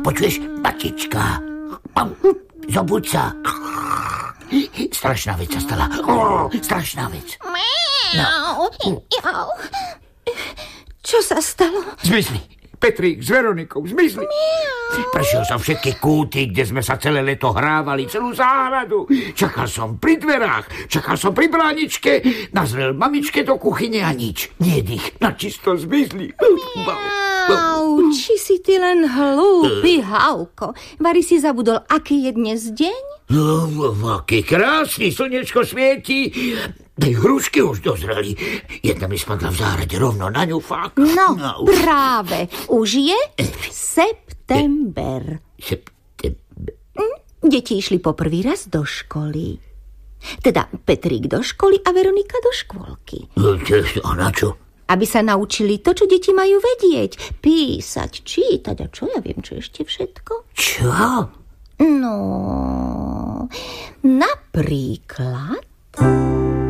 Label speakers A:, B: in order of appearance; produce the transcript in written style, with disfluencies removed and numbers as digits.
A: Počuješ, Matička? Zobuď sa. Strašná vec sa stala. Strašná vec.
B: No. Čo sa stalo?
A: Zmizli. Petrík s Veronikou zmizli. Prešiel som všetky kúty, kde sme sa celé leto hrávali, celú záhradu. Čakal som pri dverách, čakal som pri bráničke, nazrel mamičke do kuchyne a nič. Niedých, načisto zmizli.
B: Či si ty len hlúpy, Havko. Vari si zabudol, aký je dnes deň?
A: Aký krásny, slnečko svieti. Hrušky už dozreli. Jedna mi spadla v záhrade rovno na ňu, fakt.
B: No, práve. Už je september. Deti išli po prvý raz do školy. Teda Petrík do školy a Veronika do škôlky.
A: A na čo?
B: Aby sa naučili to, čo deti majú vedieť. Písať, čítať a čo ja viem, čo ešte všetko.
A: Čo?
B: No, napríklad